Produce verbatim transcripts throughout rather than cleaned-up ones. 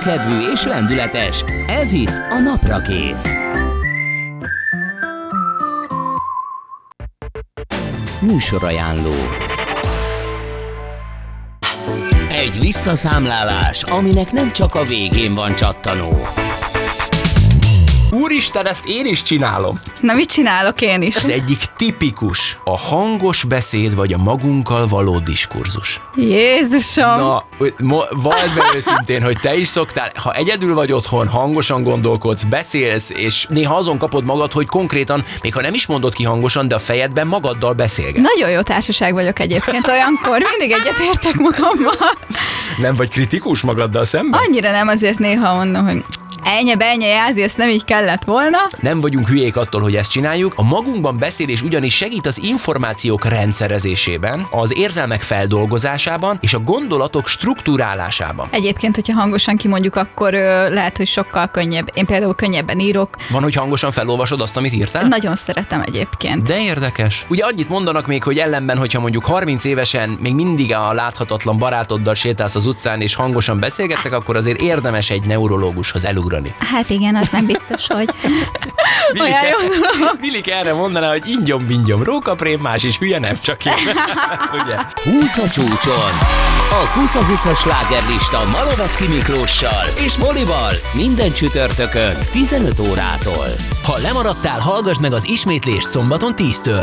jókedvű és lendületes. Ez itt a Naprakész. Műsorajánló. Egy visszaszámlálás, aminek nem csak a végén van csattanó. Úristen, ezt én is csinálom. Na, mit csinálok én is? Ez egyik tipikus, a hangos beszéd vagy a magunkkal való diskurzus. Jézusom! Na, mo- vald be őszintén, hogy te is szoktál, ha egyedül vagy otthon, hangosan gondolkodsz, beszélsz, és néha azon kapod magad, hogy konkrétan, még ha nem is mondod ki hangosan, de a fejedben magaddal beszélget. Nagyon jó társaság vagyok egyébként olyankor, mindig egyetértek magammal. Nem vagy kritikus magaddal szemben? Annyira nem, azért néha mondom, hogy ennyi, ennyi, jázi, ezt nem így kellett volna. Nem vagyunk hülyék attól, hogy ezt csináljuk. A magunkban beszélés ugyanis segít az információk rendszerezésében, az érzelmek feldolgozásában és a gondolatok struktúrálásában. Egyébként, hogyha hangosan kimondjuk, akkor ö, lehet, hogy sokkal könnyebb. Én például könnyebben írok. Van, hogy hangosan felolvasod azt, amit írtál? Nagyon szeretem egyébként. De érdekes. Ugye annyit mondanak még, hogy ellenben, hogyha mondjuk harminc évesen még mindig a láthatatlan barátoddal sétálsz az utcán és hangosan beszélgettek, akkor azért érdemes egy neurológushoz elugrani. Hát igen, az nem biztos, hogy Vilik erre mondaná, hogy ingyom-bingyom rókaprém, más is hülye, nem csak én. Ugye? húsz a csúcson. A húsz-húszas slágerlista Malovecki Miklóssal és Molival minden csütörtökön tizenöt órától. Ha lemaradtál, hallgass meg az ismétlést szombaton tíztől.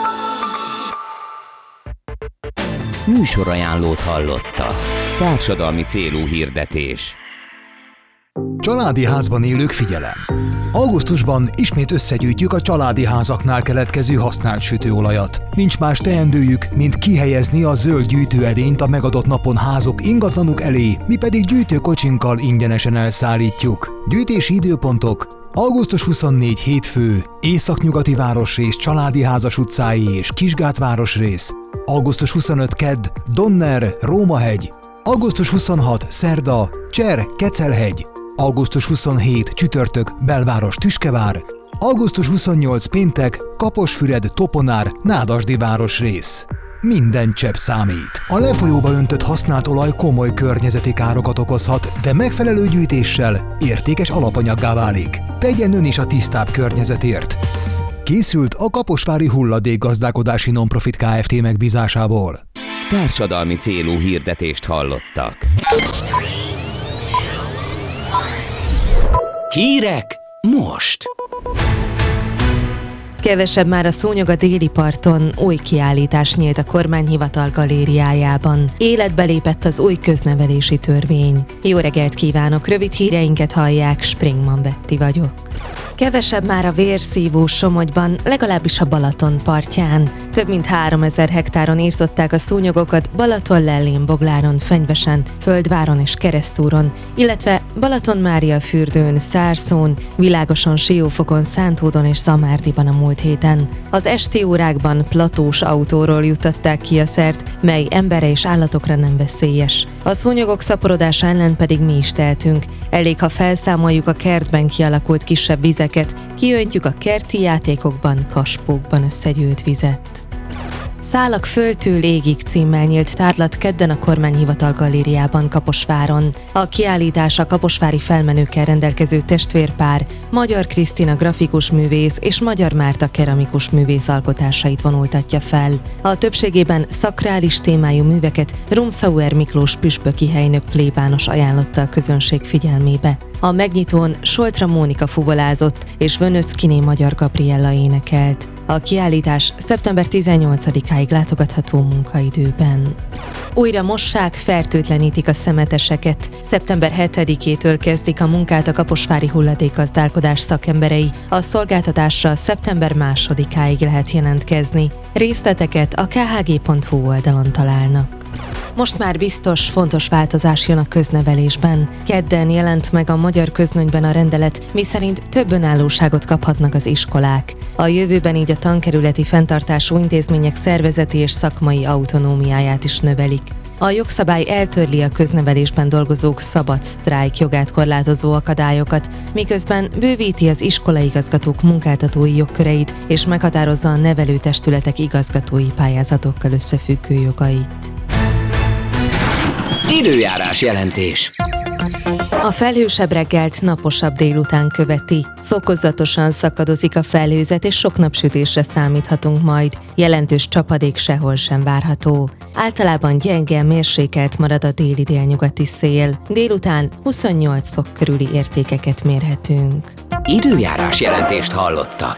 Műsorajánlót hallotta. Társadalmi célú hirdetés. Családi házban élők, figyelem! Augusztusban ismét összegyűjtjük a családi házaknál keletkező használt sütőolajat. Nincs más teendőjük, mint kihelyezni a zöld gyűjtőedényt a megadott napon házok ingatlanuk elé, mi pedig gyűjtőkocsinkkal ingyenesen elszállítjuk. Gyűjtési időpontok: augusztus huszonnégy hétfő, Északnyugati városrész Családi házas utcái és Kisgát városrész. augusztus huszonöt kedd, Donner, Rómahegy. augusztus huszonhat szerda, Cser, Kecelhegy. augusztus huszonhét csütörtök, Belváros, Tüskevár. augusztus huszonnyolc péntek, Kaposfüred, Toponár, Nádasdi városrész. Minden csepp számít. A lefolyóba öntött használt olaj komoly környezeti károkat okozhat, de megfelelő gyűjtéssel értékes alapanyaggá válik. Tegyen ön is a tisztább környezetért. Készült a Kaposvári Hulladékgazdálkodási Nonprofit Kft. Megbízásából. Társadalmi célú hirdetést hallottak. Hírek most! Kevesebb már a szúnyog a déli parton, új kiállítás nyílt a kormányhivatal galériájában. Életbe lépett az új köznevelési törvény. Jó reggelt kívánok, rövid híreinket hallják, Springman Betti vagyok. Kevesebb már a vérszívó Somogyban, legalábbis a Balaton partján. Több mint háromezer hektáron írtották a szúnyogokat Balaton, Lellén, Bogláron, Fenyvesen, Földváron és Keresztúron, illetve Balatonmáriafürdőn, Szárszón, Világoson, Siófokon, Szántódon és Szamárdiban a múlt héten. Az esti órákban platós autóról juttatták ki a szert, mely emberre és állatokra nem veszélyes. A szúnyogok szaporodása ellen pedig mi is tehetünk. Elég, ha felszámoljuk a kertben kialakult kisebb vizeket, kiöntjük a kerti játékokban, kaspókban összegyűlt vizet. Szálak földtől égig címmel nyílt tárlat kedden a kormányhivatal galériában Kaposváron. A kiállítás a kaposvári felmenőkkel rendelkező testvérpár, Magyar Krisztina grafikus művész és Magyar Márta keramikus művész alkotásait vonultatja fel. A többségében szakrális témájú műveket Rumszauer Miklós püspöki helynök plébános ajánlotta a közönség figyelmébe. A megnyitón Soltra Mónika fuvolázott és Vönöckiné Magyar Gabriella énekelt. A kiállítás szeptember tizennyolcadikáig látogatható munkaidőben. Újra mossák, fertőtlenítik a szemeteseket. szeptember hetedikétől kezdik a munkát a kaposvári hulladékgazdálkodás szakemberei. A szolgáltatásra szeptember másodikáig lehet jelentkezni. Részleteket a k h g pont h u oldalon találnak. Most már biztos, fontos változás jön a köznevelésben. Kedden jelent meg a magyar közlönyben a rendelet, miszerint több önállóságot kaphatnak az iskolák. A jövőben így a tankerületi fenntartású intézmények szervezeti és szakmai autonómiáját is növelik. A jogszabály eltörli a köznevelésben dolgozók szabad sztrájk jogát korlátozó akadályokat, miközben bővíti az iskolaigazgatók munkáltatói jogköreit és meghatározza a nevelőtestületek igazgatói pályázatokkal összefüggő jogait. Időjárás jelentés. A felhősebb reggelt naposabb délután követi. Fokozatosan szakadozik a felhőzet, és sok napsütésre számíthatunk majd. Jelentős csapadék sehol sem várható. Általában gyenge, mérsékelt marad a déli délnyugati szél. Délután huszonnyolc fok körüli értékeket mérhetünk. Időjárás jelentést hallottak.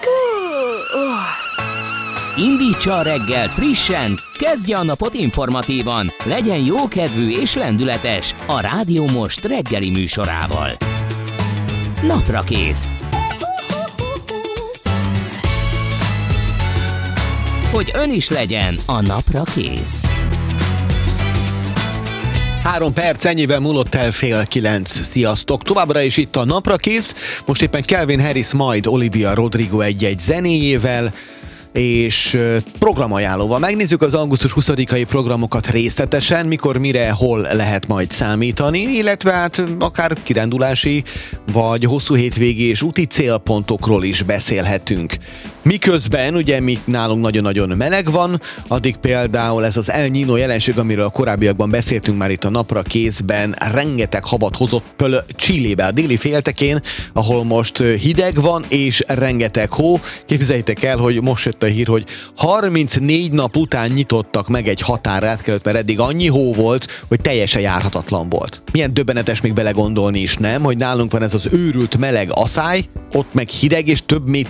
Indítsa a reggelt frissen, kezdje a napot informatívan, legyen jókedvű és lendületes a Rádió Most reggeli műsorával. Naprakész. Hogy ön is legyen a napra kész. Három perc, ennyivel múlott el fél kilenc. Sziasztok! Továbbra is itt a Napra Kész. Most éppen Calvin Harris, majd Olivia Rodrigo egy-egy zenéjével és programajánlóval. Megnézzük az augusztus huszadikai programokat részletesen, mikor, mire, hol lehet majd számítani, illetve hát akár kirándulási vagy hosszú hétvégi és úti célpontokról is beszélhetünk. Miközben ugye mi nálunk nagyon-nagyon meleg van, addig például ez az El Niño jelenség, amiről a korábbiakban beszéltünk már itt a Napra Készben, rengeteg havat hozott pöl Chilébe, a déli féltekén, ahol most hideg van és rengeteg hó. Képzeljétek el, hogy most jött a hír, hogy harmincnégy nap után nyitottak meg egy határátkelőt, mert eddig annyi hó volt, hogy teljesen járhatatlan volt. Milyen döbbenetes még belegondolni is, nem? Hogy nálunk van ez az őrült meleg aszály, ott meg hideg és több méter